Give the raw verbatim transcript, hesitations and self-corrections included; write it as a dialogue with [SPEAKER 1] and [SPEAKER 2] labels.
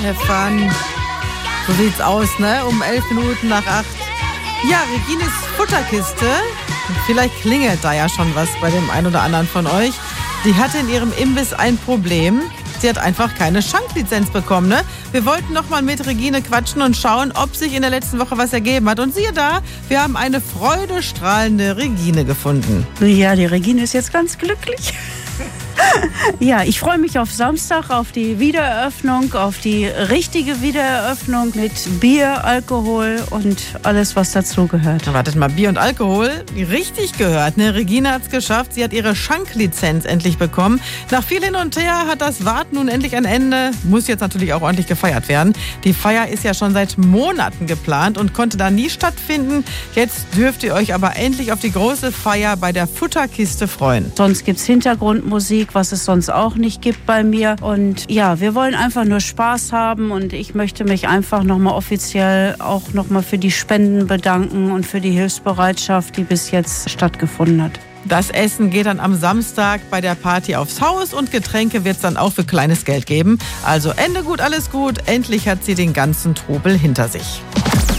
[SPEAKER 1] Stefan. So sieht's aus, ne? Um elf Minuten nach acht. Ja, Regines Futterkiste. Vielleicht klingelt da ja schon was bei dem einen oder anderen von euch. Die hatte in ihrem Imbiss ein Problem. Sie hat einfach keine Schanklizenz bekommen, ne? Wir wollten noch mal mit Regine quatschen und schauen, ob sich in der letzten Woche was ergeben hat. Und siehe da, wir haben eine freudestrahlende Regine gefunden.
[SPEAKER 2] Ja, die Regine ist jetzt ganz glücklich. Ja, ich freue mich auf Samstag, auf die Wiedereröffnung, auf die richtige Wiedereröffnung mit Bier, Alkohol und alles, was dazugehört.
[SPEAKER 1] Na, wartet mal, Bier und Alkohol, richtig gehört, ne? Regine hat es geschafft, sie hat ihre Schanklizenz endlich bekommen. Nach viel hin und her hat das Warten nun endlich ein Ende, muss jetzt natürlich auch ordentlich gefeiert werden. Die Feier ist ja schon seit Monaten geplant und konnte da nie stattfinden. Jetzt dürft ihr euch aber endlich auf die große Feier bei der Futterkiste freuen.
[SPEAKER 2] Sonst gibt es Hintergrundmusik, was es sonst auch nicht gibt bei mir. Und ja, wir wollen einfach nur Spaß haben und ich möchte mich einfach nochmal offiziell auch nochmal für die Spenden bedanken und für die Hilfsbereitschaft, die bis jetzt stattgefunden hat.
[SPEAKER 1] Das Essen geht dann am Samstag bei der Party aufs Haus und Getränke wird es dann auch für kleines Geld geben. Also Ende gut, alles gut. Endlich hat sie den ganzen Trubel hinter sich.